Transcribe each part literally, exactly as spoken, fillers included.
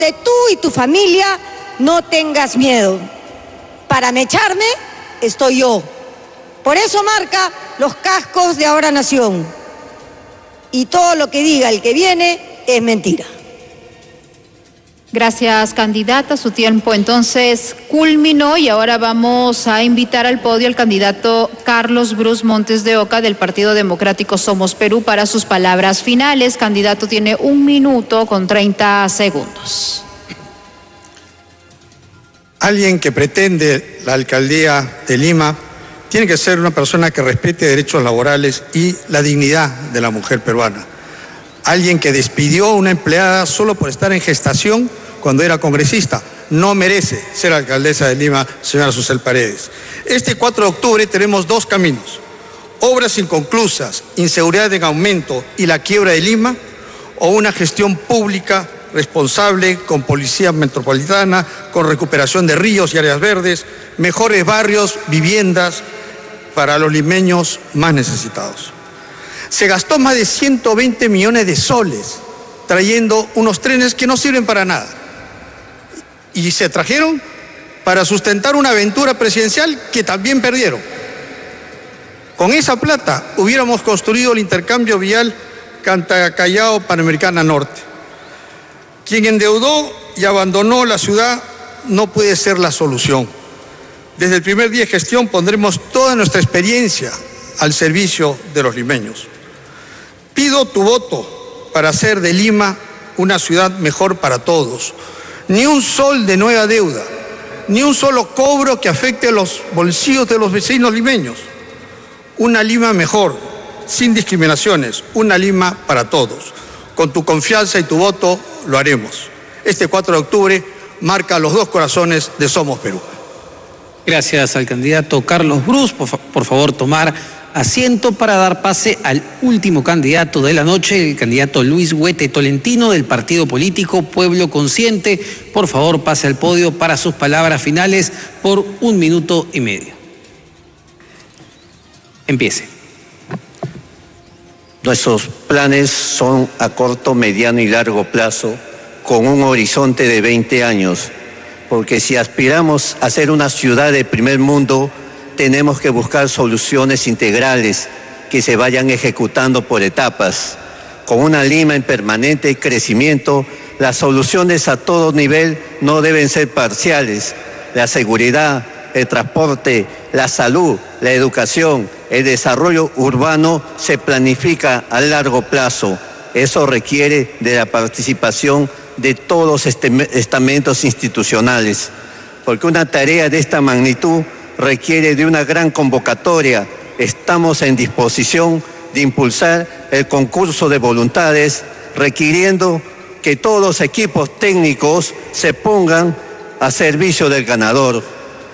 De tú y tu familia no tengas miedo. Para mecharme estoy yo. Por eso marca los cascos de Ahora Nación. Y todo lo que diga el que viene es mentira. Gracias, candidata. Su tiempo entonces culminó y ahora vamos a invitar al podio al candidato Carlos Bruce Montes de Oca del Partido Democrático Somos Perú para sus palabras finales. Candidato tiene un minuto con treinta segundos. Alguien que pretende la alcaldía de Lima tiene que ser una persona que respete derechos laborales y la dignidad de la mujer peruana. Alguien que despidió a una empleada solo por estar en gestación cuando era congresista. No merece ser alcaldesa de Lima, señora Susel Paredes. Este cuatro de octubre tenemos dos caminos: obras inconclusas, inseguridad en aumento y la quiebra de Lima, o una gestión pública responsable, con policía metropolitana, con recuperación de ríos y áreas verdes, mejores barrios, viviendas para los limeños más necesitados. Se gastó más de ciento veinte millones de soles trayendo unos trenes que no sirven para nada. Y se trajeron para sustentar una aventura presidencial que también perdieron. Con esa plata hubiéramos construido el intercambio vial Cantacallao-Panamericana Norte. Quien endeudó y abandonó la ciudad no puede ser la solución. Desde el primer día de gestión pondremos toda nuestra experiencia al servicio de los limeños. Pido tu voto para hacer de Lima una ciudad mejor para todos. Ni un sol de nueva deuda, ni un solo cobro que afecte a los bolsillos de los vecinos limeños. Una Lima mejor, sin discriminaciones, una Lima para todos. Con tu confianza y tu voto lo haremos. Este cuatro de octubre marca los dos corazones de Somos Perú. Gracias al candidato Carlos Bruce. Por, fa por favor, tomar asiento para dar pase al último candidato de la noche, el candidato Luis Huete Tolentino del partido político Pueblo Consciente. Por favor, pase al podio para sus palabras finales por un minuto y medio. Empiece. Nuestros planes son a corto, mediano y largo plazo, con un horizonte de veinte años, porque si aspiramos a ser una ciudad de primer mundo, tenemos que buscar soluciones integrales que se vayan ejecutando por etapas. Con una Lima en permanente crecimiento, las soluciones a todo nivel no deben ser parciales. La seguridad, el transporte, la salud, la educación, el desarrollo urbano se planifica a largo plazo. Eso requiere de la participación de todos los estamentos institucionales, porque una tarea de esta magnitud requiere de una gran convocatoria. Estamos en disposición de impulsar el concurso de voluntades, requiriendo que todos los equipos técnicos se pongan a servicio del ganador.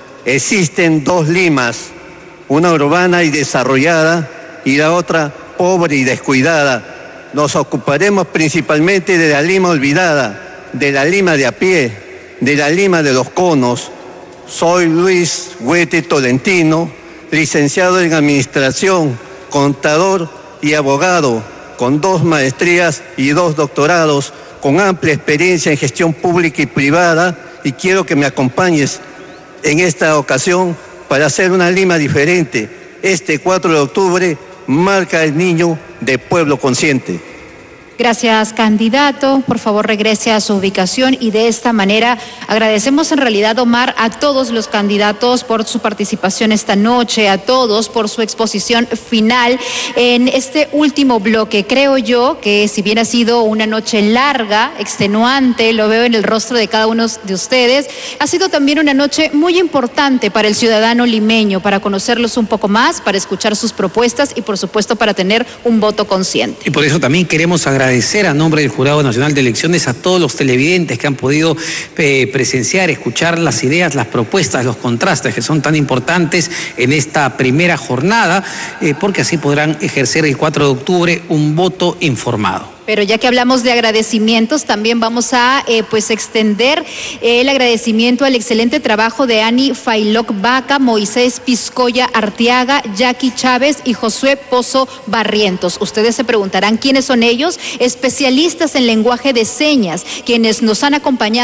Existen dos Limas, una urbana y desarrollada y la otra pobre y descuidada. Nos ocuparemos principalmente de la Lima olvidada, de la Lima de a pie, de la Lima de los conos. Soy Luis Huete Tolentino, licenciado en Administración, contador y abogado, con dos maestrías y dos doctorados, con amplia experiencia en gestión pública y privada, y quiero que me acompañes en esta ocasión para hacer una Lima diferente. Este cuatro de octubre marca el niño de Pueblo Consciente. Gracias, candidato. Por favor, regrese a su ubicación y de esta manera agradecemos en realidad, Omar, a todos los candidatos por su participación esta noche, a todos por su exposición final en este último bloque. Creo yo que si bien ha sido una noche larga, extenuante, lo veo en el rostro de cada uno de ustedes, ha sido también una noche muy importante para el ciudadano limeño, para conocerlos un poco más, para escuchar sus propuestas y, por supuesto, para tener un voto consciente. Y por eso también queremos agradecer Agradecer a nombre del Jurado Nacional de Elecciones a todos los televidentes que han podido eh, presenciar, escuchar las ideas, las propuestas, los contrastes que son tan importantes en esta primera jornada, eh, porque así podrán ejercer el cuatro de octubre un voto informado. Pero ya que hablamos de agradecimientos, también vamos a eh, pues extender el agradecimiento al excelente trabajo de Ani Failoc Vaca, Moisés Piscoya Arteaga, Jackie Chávez y Josué Pozo Barrientos. Ustedes se preguntarán quiénes son ellos, especialistas en lenguaje de señas, quienes nos han acompañado